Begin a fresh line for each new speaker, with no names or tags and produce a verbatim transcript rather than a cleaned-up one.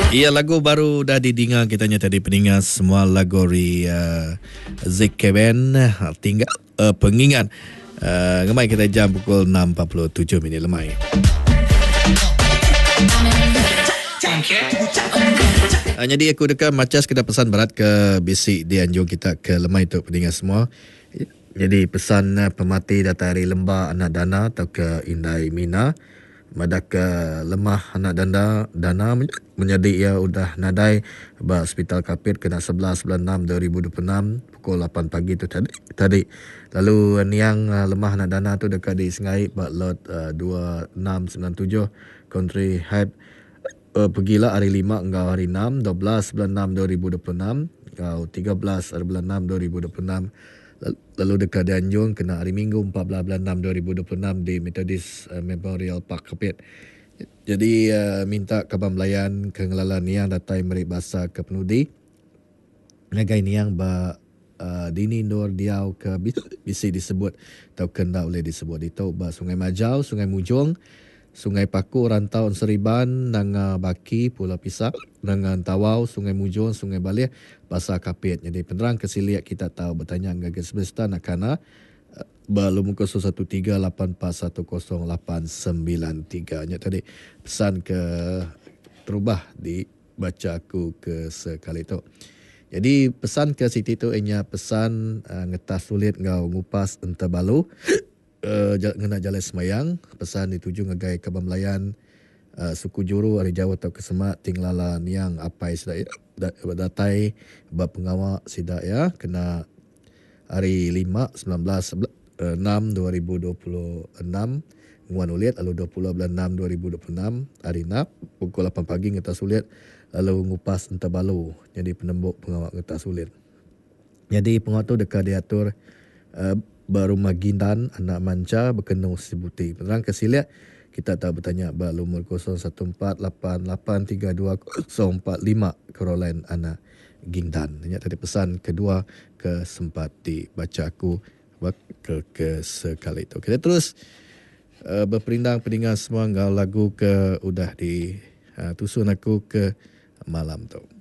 Iya, lagu baru dah didengar kitanya tadi pendengar semua lagu dari uh, Zik Keben tinggal uh, pengingat uh, ngemai kita jam pukul enam empat puluh tujuh minit lemai. Uh, jadi aku dekat macas kita pesan berat ke bisik di anjung kita ke lemai tu pendengar semua. Jadi pesan uh, pemati datang dari Lembah Anak Dana atau ke Indai Mina. Madak lemah anak dana dana menjadi ia udah nadai ba hospital Kapit kena sebelas bulan enam dua ribu dua puluh enam pukul lapan pagi tu tadi. tadi. Lalu niang lemah anak dana tu dekat di Sengai ba lot uh, dua enam sembilan tujuh country head uh, pergilah hari lima hingga hari enam dua belas bulan enam dua ribu dua puluh enam hingga tiga belas hari bulan enam dua ribu dua puluh enam. Lalu dekat di Anjung kena hari Minggu empat belas bulan enam dua ribu dua puluh enam di Methodist uh, Memorial Park Kapit. Jadi uh, minta Kaban Melayan kengelalan niang datai meri bahasa ke penudi. Ngagai niang ba uh, dini nur diau ke bisi disebut atau kenda boleh disebut itu ba Sungai Majau, Sungai Mujung, Sungai Paku, Rantau Seriban, Nanga Baki, Pulau Pisak, Nanga Tawau, Sungai Mujung, Sungai Balih, Pasar Kapit. Jadi penerang kesiliak kita tahu bertanya ngagai semesta nak kana balum muka satu tiga lapan empat satu kosong lapan sembilan tiga. Nya tadi pesan ke terubah dibaca aku ke sekali tu. Jadi pesan ke Siti tu ianya pesan uh, ngetas sulit ngau ngupas ente balu uh, ngena jalan semayang. Pesan dituju ngagai Kaban Melayan uh, suku Juru hari Jawa atau Kesemak tinglalan yang apai sida datai bab pengawak sida ya kena hari lima sembilan belas enam dua ribu dua puluh enam nguan ulit lalu dua puluh bulan enam dua ribu dua puluh enam hari nap pukul lapan pagi ngetas ulit lalu ngupas enta balu jadi penembuk pengawak ngetas ulit. Jadi pengawak tu dekat diatur uh, berumah gindan anak manca berkenung sibuti. Penerang kesiliak kita tak bertanya ba lumur kosong satu empat lapan lapan tiga dua kosong empat lima Caroline anak Gindan. Ini tadi pesan kedua ke sempat dibaca aku ke, ke sekali itu. Kita terus uh, berperindang pendengar semua ngau lagu ke udah di uh, tusun aku ke malam tu.